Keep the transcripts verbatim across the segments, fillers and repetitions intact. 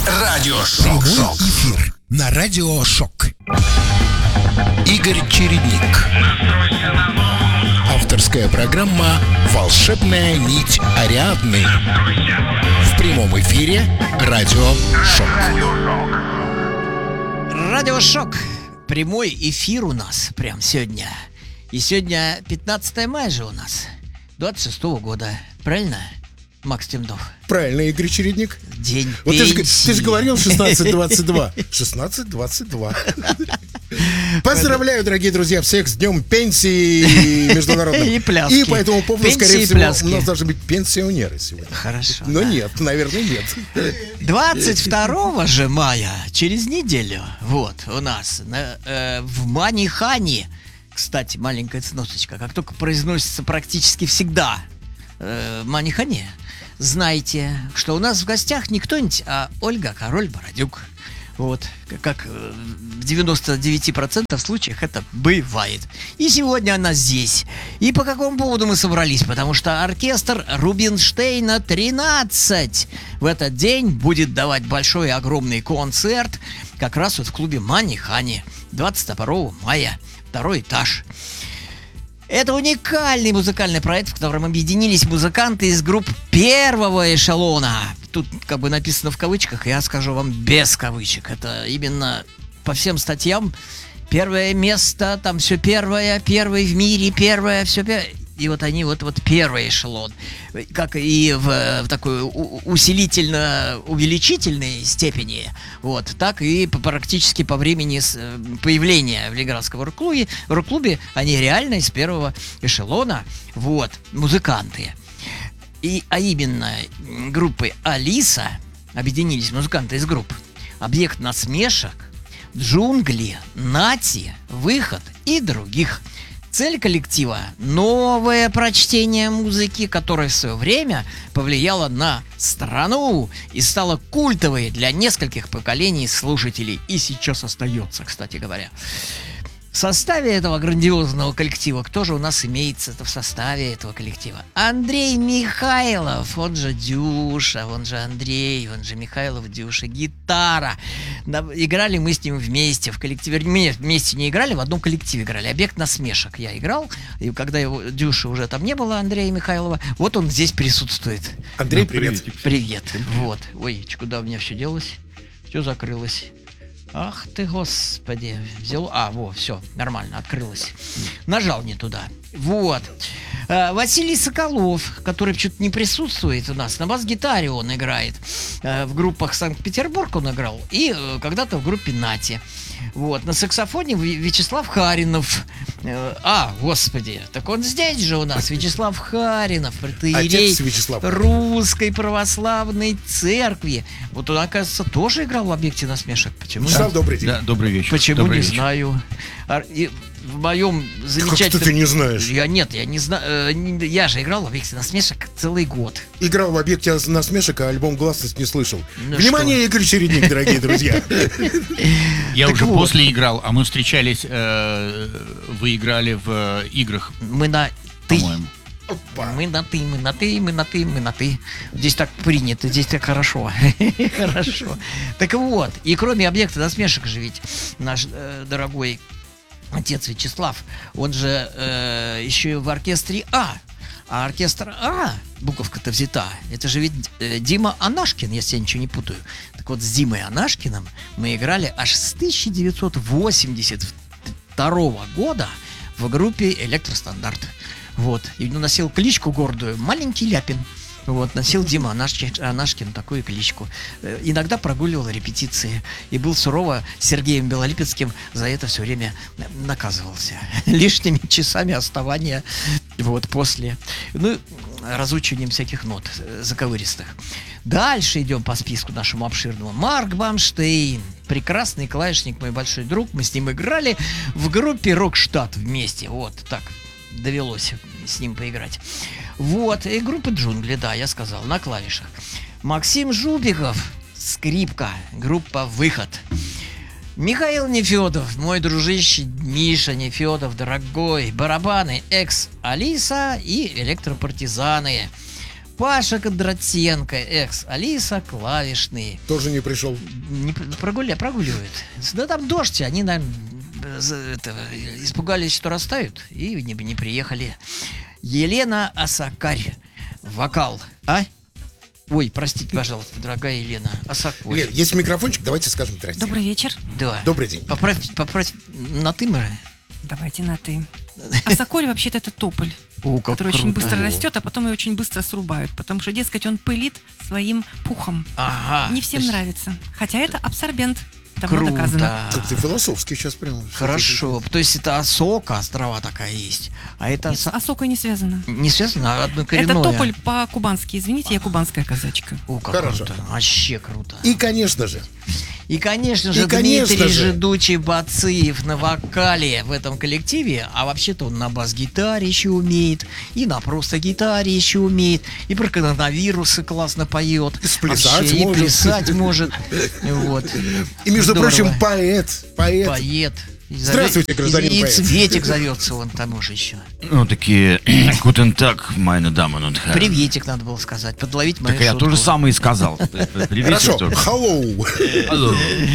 Радиошок. Прямой эфир на Радиошок. Игорь Чередник. Авторская программа «Волшебная нить Ариадны». В прямом эфире Радиошок. Радиошок. Прямой эфир у нас прям сегодня. И сегодня пятнадцатое мая же у нас, двадцать шестого года. Правильно, Макс Темнов? Правильно, Игорь Чередник. День Вот ты же, пенсии. ты же говорил шестнадцать двадцать два. шестнадцать двадцать два. Поздравляю, дорогие друзья, всех с днем пенсии международным. И пляски. И по этому поводу, Пенсии скорее и всего, пляски. у нас должны быть пенсионеры сегодня. Хорошо. Но да. нет, наверное, нет. двадцать второго же мая, через неделю, вот, у нас на, э, в Манихане, кстати, маленькая сносочка, как только произносится практически всегда э, Манихане, знайте, что у нас в гостях не кто-нибудь, а Ольга Король-Бородюк. Вот, как в девяноста девяти процентах случаях это бывает. И сегодня она здесь. И по какому поводу мы собрались? Потому что оркестр Рубинштейна тринадцать в этот день будет давать большой и огромный концерт как раз вот в клубе Манихане двадцать второго мая, второй этаж. Это уникальный музыкальный проект, в котором объединились музыканты из групп первого эшелона. Тут как бы написано в кавычках, я скажу вам без кавычек. Это именно по всем статьям первое место, там все первое, первый в мире, первое, все первое. И вот они вот, вот первый эшелон. Как и в, в такой усилительно-увеличительной степени, вот, так и по, практически по времени появления в Ленинградском рок-клубе, рок-клубе они реально из первого эшелона, вот, музыканты. И, а именно группы Алиса, объединились музыканты из групп Объект насмешек, Джунгли, Нати, Выход и других. Цель коллектива – новое прочтение музыки, которое в свое время повлияло на страну и стало культовой для нескольких поколений слушателей. И сейчас остается, кстати говоря. В составе этого грандиозного коллектива, кто же у нас имеется в составе этого коллектива? Андрей Михайлов, он же Дюша, он же Андрей, он же Михайлов, Дюша, гитара. Играли мы с ним вместе в коллективе. Мы вместе не играли, в одном коллективе играли. Объект насмешек я играл. И когда его Дюши уже там не было, Андрея Михайлова, вот он здесь присутствует. Андрей, привет. Привет. Вот. Ой, куда у меня все делось? Все закрылось. Ах ты, господи, взял, а, во, все, нормально, открылось. Нажал не туда. Вот. А, Василий Соколов, который что-то не присутствует у нас, на бас-гитаре он играет. А, в группах Санкт-Петербург он играл и а, когда-то в группе Нати. Вот, на саксофоне Вячеслав Харинов. А, господи, так он здесь же у нас, Вячеслав Харинов, протоиерей Русской Православной Церкви. Вот он, оказывается, тоже играл в Объекте насмешек. Почему? Вячеслав, добрый день. Да, добрый вечер. Почему, добрый не вечер. знаю. И в моем замечательном... Как ты не знаешь? Я нет, я не знаю. Я же играл в Объекте насмешек целый год. Играл в Объекте насмешек, а альбом «Гласность» не слышал. Ну Внимание, что? Игорь Чередник, дорогие друзья. Я Так уже вот. после играл, а мы встречались, э, вы играли в э, играх, Мы на ты. по-моему. Опа. Мы на ты, мы на ты, мы на ты, мы на ты. Здесь так принято, здесь так хорошо. Хорошо. Так вот, и кроме Объекта насмешек же ведь наш э, дорогой отец Вячеслав, он же э, еще и в оркестре А. А оркестр А, буковка-то взята, это же ведь э, Дима Анашкин, если я ничего не путаю. Так вот, с Димой Анашкиным мы играли аж с тысяча девятьсот восемьдесят второго года в группе «Электростандарт». Вот. И носил кличку гордую «Маленький Ляпин». Вот, носил Дима Анашкин, Анашкин такую кличку. Э, Иногда прогуливал репетиции и был сурово Сергеем Белолипецким за это все время наказывался. Лишними часами оставания вот после. Ну, разучиванием всяких нот э, заковыристых. Дальше идем по списку нашему обширному. Марк Бамштейн. Прекрасный клавишник, мой большой друг. Мы с ним играли в группе «Рокштадт» вместе. Вот так довелось с ним поиграть. Вот, и группа «Джунгли», да, я сказал, на клавишах. Максим Жубиков, скрипка, группа «Выход». Михаил Нефедов, мой дружище Миша Нефедов, дорогой, барабаны, экс-Алиса и электропартизаны. Паша Кондратенко, экс-Алиса, клавишные. Тоже не пришел. Не пр- прогуля, прогуливают. Да там дождь, они, наверное, это, испугались, что растают, и не, не приехали. Елена Осакарь, вокал. А? Ой, простите, пожалуйста, дорогая Елена Осакарь. Лен, есть микрофончик, давайте скажем здрасте. Добрый вечер. Да. Добрый день. Поправь, поправь на ты, мы. Давайте на ты. А соколь вообще-то это тополь, О, как который очень круто. быстро растет, а потом ее очень быстро срубают, потому что, дескать, он пылит своим пухом. Ага. Не всем то есть нравится. Хотя это абсорбент. Давно Круто. доказано. Как ты философский сейчас прям. Хорошо. То есть это осока, острова такая есть. А это Нет, со- а сокой не связано. не связано, а однокоренное. Это тополь по-кубански. Извините, я кубанская казачка. О, как Хорошо. круто. Вообще круто. И, конечно же, И, конечно же, И, конечно Дмитрий же. Жидучий Бациев на вокале в этом коллективе, а вообще-то он на бас-гитаре еще умеет, и на просто гитаре еще умеет, и про коронавирусы классно поет. И сплясать Вообще, может. И плясать может. Вот. и, между Здорово. прочим, поэт. Поэт. Поэт. И зовет- Здравствуйте, гражданин и, и поэт. Цветик зовется он тому же еще. Ну, такие, guten Tag, meine Damen und Herren. Приветик надо было сказать, подловить мою Так я шутку. тоже самое и сказал. Приветик Хорошо. тоже. Hello. Алло.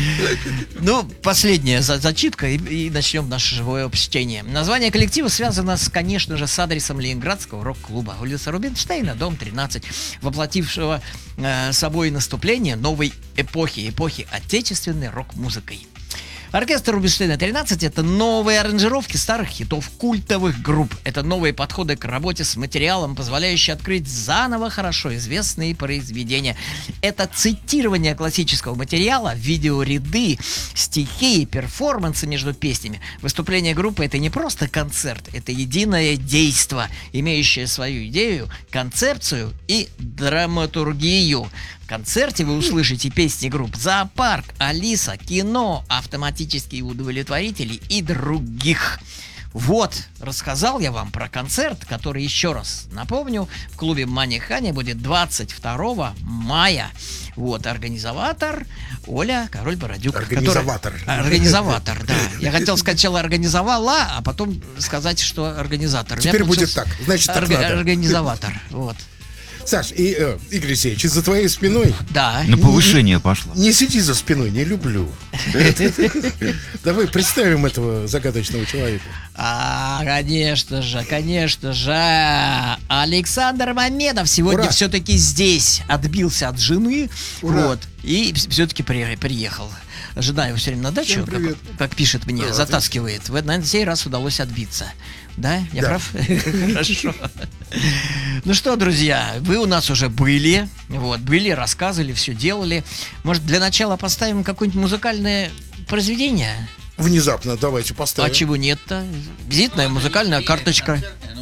Ну, последняя за- зачитка, и, и начнем наше живое чтение. Название коллектива связано, с, конечно же, с адресом Ленинградского рок-клуба. Улица Рубинштейна, дом тринадцать, воплотившего э, собой наступление новой эпохи, эпохи отечественной рок-музыкой. Оркестр Рубинштейна тринадцать — это новые аранжировки старых хитов культовых групп. Это новые подходы к работе с материалом, позволяющие открыть заново хорошо известные произведения. Это цитирование классического материала, видеоряды, стихи и перформансы между песнями. Выступление группы — это не просто концерт, это единое действо, имеющее свою идею, концепцию и драматургию. В концерте вы услышите песни групп «Зоопарк», «Алиса», «Кино», «Автоматические удовлетворители» и других. Вот, рассказал я вам про концерт, который, еще раз напомню, в клубе «Манихани» будет двадцать второго мая. Вот, организатор Оля Король-Бородюк. Организоватор. которая- Организоватор, да. Я хотел сказать сначала организовала, а потом сказать, что организатор. У меня Теперь будет получился так. Значит, так орга- надо. Организоватор, вот. Саш, и э, Игорь Алексеевич, за твоей спиной Да. На повышение пошло. не сиди за спиной, не люблю. Давай представим этого загадочного человека. А, конечно же, конечно же. Александр Мамедов сегодня Ура! все-таки здесь отбился от жены. Ура! Вот. И все-таки приехал. Жена его все время на дачу, Всем как, привет. как пишет мне, Да, затаскивает. В, на сей раз удалось отбиться. Да? Я Да. прав? Хорошо. Ну что, друзья, вы у нас уже были. Вот, были, рассказывали, все делали. Может, для начала поставим какое-нибудь музыкальное произведение? Внезапно давайте поставим. А чего нет-то? Визитная музыкальная карточка.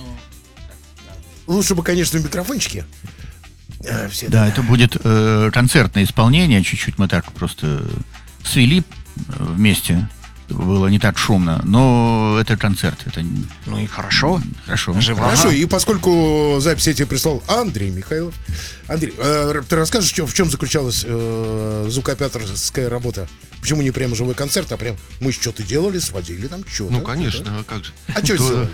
Лучше бы, конечно, в микрофончике. А, все Да, это будет э, концертное исполнение. Чуть-чуть мы так просто свели э, вместе. Было не так шумно. Но это концерт. Это не- Ну и хорошо. хорошо. Живо. Хорошо, Ага. и поскольку запись эти прислал Андрей Михайлов. Андрей, э, ты расскажешь, в чем, в чем заключалась э, звукооператорская работа? Почему не прямо живой концерт, а прям мы что-то делали, сводили там что-то? Ну, конечно, а как же. А что То- сделали?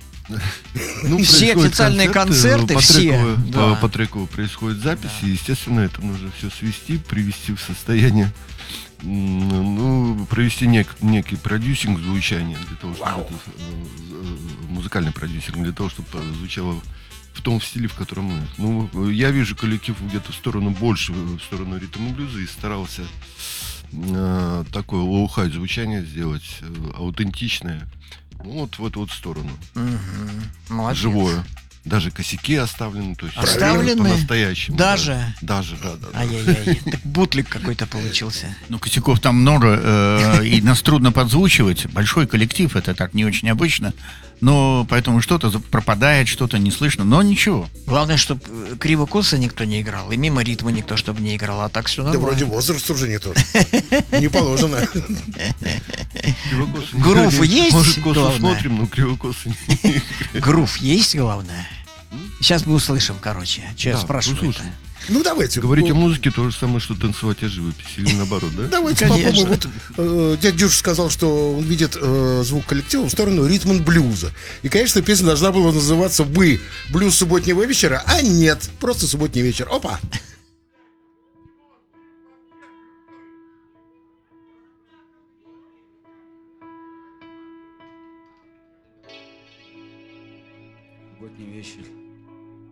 Ну, Все происходит официальные концерт, концерты, по все, треково- да. По, по треку происходит запись, и, естественно, это нужно все свести, привести в состояние, м, ну, провести нек- некий продюсинг звучания, для того, чтобы это, э, музыкальный продюсинг, для того, чтобы звучало в том стиле, в котором мы. Ну, я вижу коллектив где-то в сторону больше, в сторону ритм и блюза, и старался э, такое лоу-хай звучание сделать, э, аутентичное. Ну, вот в эту вот сторону. Мгм. Молодец. Живое. Даже косяки оставлены, то есть Оставлены? по-настоящему. Даже? Да. Даже, да, да. да. Ай-яй-яй. Так бутлик какой-то получился. Ну, косяков там много, э, и нас трудно подзвучивать. Большой коллектив, это так не очень обычно. Но поэтому что-то за- пропадает, что-то не слышно. Но ничего. Главное, чтобы криво-косо никто не играл, и мимо ритма никто, чтобы не играл, а так все Да нормально. вроде возраст уже не тот. Не положено. Кривокосы не Грув ходим. есть, Может, косо главное? смотрим, но кривокосы не. Грув есть, главное? Сейчас мы услышим, короче, что я Да, спрашиваю. услышим. Ну, давайте. Говорить о ну, музыке то же самое, что танцевать о живописи. Или наоборот, да? Давайте Конечно. попробуем. Вот, э, дядя Дюша сказал, что он видит э, звук коллектива в сторону ритм и блюза. И, конечно, песня должна была называться «Бы». Блюз субботнего вечера, а нет. Просто субботний вечер. Опа! Субботний вечер.